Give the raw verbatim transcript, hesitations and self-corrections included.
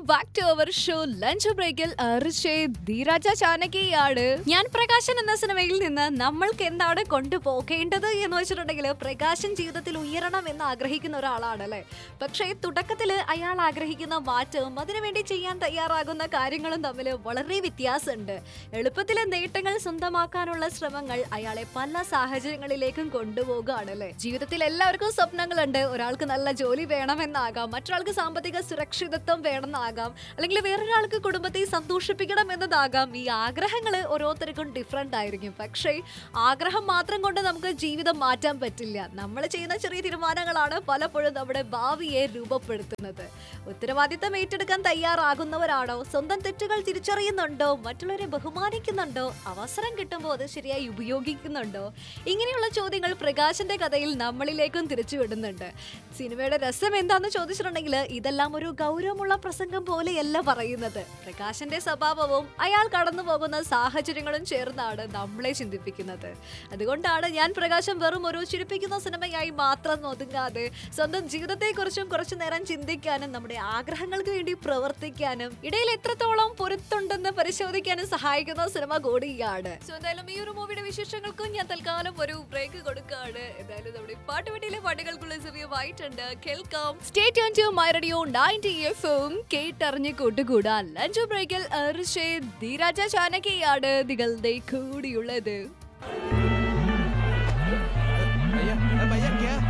Back to our show lunch ബ്രേക്കിൽ ധീരാജ ചാനകിയാണ് ഞാൻ. പ്രകാശൻ എന്ന സിനിമയിൽ നിന്ന് നമ്മൾക്ക് എന്താണ് കൊണ്ടുപോകേണ്ടത് എന്ന് വെച്ചിട്ടുണ്ടെങ്കിൽ, പ്രകാശൻ ജീവിതത്തിൽ ഉയരണം എന്ന് ആഗ്രഹിക്കുന്ന ഒരാളാണ് അല്ലെ. പക്ഷേ തുടക്കത്തിൽ അയാൾ ആഗ്രഹിക്കുന്ന മാറ്റവും അതിനുവേണ്ടി ചെയ്യാൻ തയ്യാറാകുന്ന കാര്യങ്ങളും തമ്മിൽ വളരെ വ്യത്യാസമുണ്ട്. എളുപ്പത്തിലെ നേട്ടങ്ങൾ സ്വന്തമാക്കാനുള്ള ശ്രമങ്ങൾ അയാളെ പല സാഹചര്യങ്ങളിലേക്കും കൊണ്ടുപോകുകയാണ് അല്ലെ. ജീവിതത്തിൽ എല്ലാവർക്കും സ്വപ്നങ്ങളുണ്ട്. ഒരാൾക്ക് നല്ല ജോലി വേണമെന്നാകാം, മറ്റൊരാൾക്ക് സാമ്പത്തിക സുരക്ഷിതത്വം വേണമെന്നാകാം, അല്ലെങ്കിൽ വേറൊരാൾക്ക് കുടുംബത്തെ സന്തോഷിപ്പിക്കണം എന്നതാകാം. ഈ ആഗ്രഹങ്ങൾ ഓരോരുത്തർക്കും ഡിഫറെന്റ് ആയിരിക്കും. പക്ഷേ ആഗ്രഹം മാത്രം കൊണ്ട് നമുക്ക് ജീവിതം മാറ്റാൻ പറ്റില്ല. നമ്മൾ ചെയ്യുന്ന ചെറിയ തീരുമാനങ്ങളാണ് പലപ്പോഴും നമ്മുടെ ഭാവിയെ രൂപപ്പെടുത്തുന്നത്. ഉത്തരവാദിത്തം ഏറ്റെടുക്കാൻ തയ്യാറാകുന്നവരാണോ? സ്വന്തം തെറ്റുകൾ തിരിച്ചറിയുന്നുണ്ടോ? മറ്റുള്ളവരെ ബഹുമാനിക്കുന്നുണ്ടോ? അവസരം കിട്ടുമ്പോൾ അത് ശരിയായി ഉപയോഗിക്കുന്നുണ്ടോ? ഇങ്ങനെയുള്ള ചോദ്യങ്ങൾ പ്രകാശന്റെ കഥയിൽ നമ്മളിലേക്കും തിരിച്ചുവിടുന്നുണ്ട്. സിനിമയുടെ രസം എന്താണെന്ന് ചോദിച്ചിട്ടുണ്ടെങ്കിൽ, ഇതെല്ലാം ഒരു ഗൗരവമുള്ള പ്രസംഗം പോലെയല്ല പറയുന്നത്. പ്രകാശന്റെ സ്വഭാവവും അയാൾ കടന്നു പോകുന്ന സാഹചര്യങ്ങളും ചേർന്നാണ് നമ്മളെ ചിന്തിപ്പിക്കുന്നത്. അതുകൊണ്ടാണ് ഞാൻ പ്രകാശം വെറും ഒരു ചിരിപ്പിക്കുന്ന സിനിമയായി മാത്രം ഒതുങ്ങാതെ സ്വന്തം ജീവിതത്തെക്കുറിച്ചും കുറച്ചു നേരം ചിന്തിക്കാനും നമ്മുടെ ആഗ്രഹങ്ങൾക്ക് വേണ്ടി പ്രവർത്തിക്കാനും ഇടയിൽ എത്രത്തോളം പൊരുത്തുണ്ടെന്ന് പരിശോധിക്കാനും സഹായിക്കുന്ന സിനിമ കൂടിയാണ്. സോ എന്തായാലും ഈ ഒരു മൂവിയുടെ വിശേഷങ്ങൾക്കും ഞാൻ തൽക്കാലം ഒരു ബ്രേക്ക് കൊടുക്കുകയാണ്. എന്തായാലും നമ്മുടെ പാട്ടുപെട്ടിയിലെ പാട്ടുകൾക്കുള്ള സമയമായിട്ടുണ്ട്. കേൾക്കാം. Stay tune to my radio ninety F M. കേട്ടറിഞ്ഞ് കൂട്ടുകൂടാൻ ലഞ്ച് ബ്രേക്കിൽ ധീരാജ ചാനകിയാണ് നിങ്ങളുടെ കൂടിയുള്ളത്.